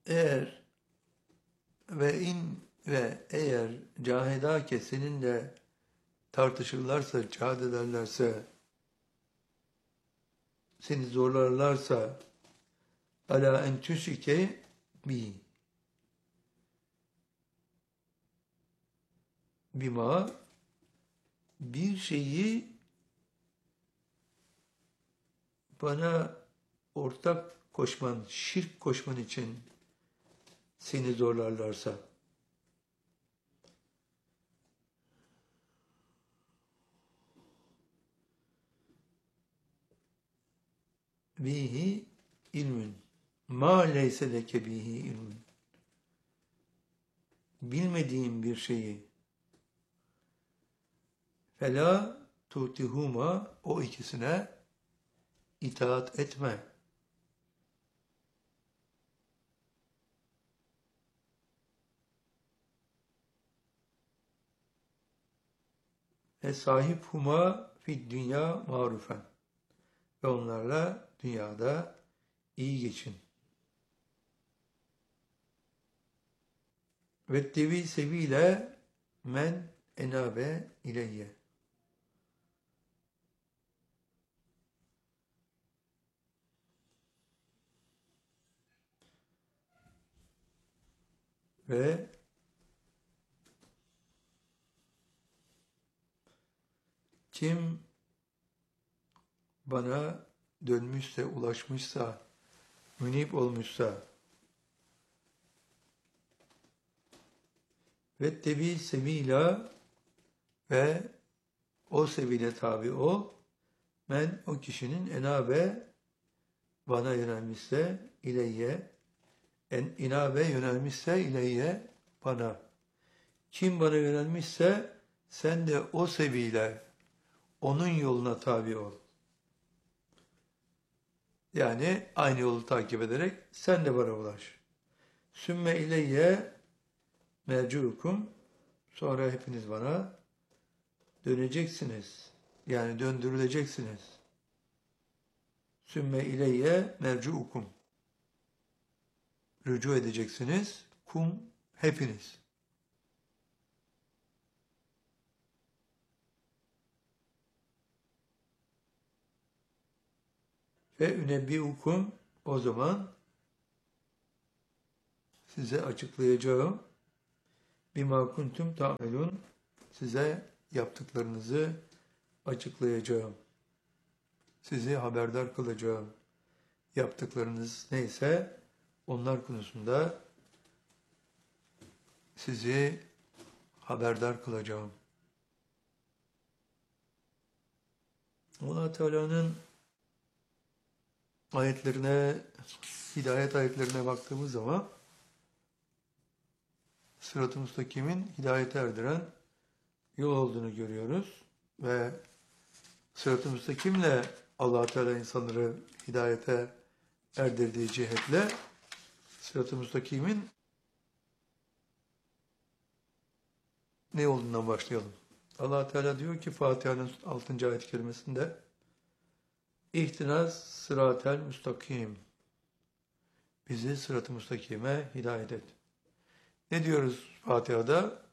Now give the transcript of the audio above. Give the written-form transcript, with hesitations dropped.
Eğer eğer cahedâke seninle tartışırlarsa, cihad ederlerse, seni zorlarlarsa alâ en tüşrike bi bima bir şeyi bana ortak koşman, şirk koşman için seni zorlarlarsa bihi ilmün ma leyse leke bihi ilmün bilmediğin bir şeyi fela tutihuma o ikisine itaat etme. Ve sahip huma fid dünya marufen ve onlarla dünyada iyi geçin. Ve tevi seviyle men enabe ileyye. Ve kim bana dönmüşse, ulaşmışsa, münip olmuşsa ve tebi sevila ve o sevile tabi ol, men o kişinin enabe bana yönelmişse ileyye, inabe yönelmişse ileyye bana. Kim bana yönelmişse sen de o sevile onun yoluna tabi ol. Yani aynı yolu takip ederek sen de bana ulaş. Sümme ileyye mercuukum sonra hepiniz bana döneceksiniz. Yani döndürüleceksiniz. Sümme ileyye mercuukum. Rücu edeceksiniz. Kum hepiniz. Ve ünebbiukum o zaman size açıklayacağım. Bima kuntum ta'melun size yaptıklarınızı açıklayacağım. Sizi haberdar kılacağım. Yaptıklarınız neyse onlar konusunda sizi haberdar kılacağım. Allah Teala'nın ayetlerine, hidayet ayetlerine baktığımız zaman Sırat-ı Müstakim'in hidayete erdiren yol olduğunu görüyoruz ve Sırat-ı Müstakim'le Allah Teala insanları hidayete erdirdiği cihetle Sırat-ı Müstakim'in ne olduğundan başlayalım. Allah Teala diyor ki Fatiha'nın 6. ayet-i kerimesinde İhtinaz sıratel müstakim. Bizi sırat-ı müstakime hidayet et. Ne diyoruz Fatiha'da?